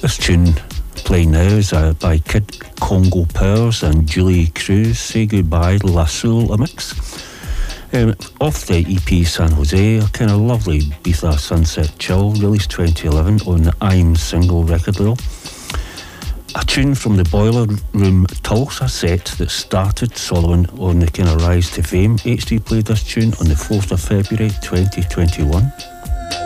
This tune playing now is by Kid Congo Powers and Julie Cruz. Say Goodbye, La Soul, a mix. Off the EP San Jose, a kind of lovely Ibiza Sunset Chill, released 2011 on the I'm Single record label. A tune from the Boiler Room Tulsa set that started Solomon on the kind of rise to fame. HD played this tune on the 4th of February 2021.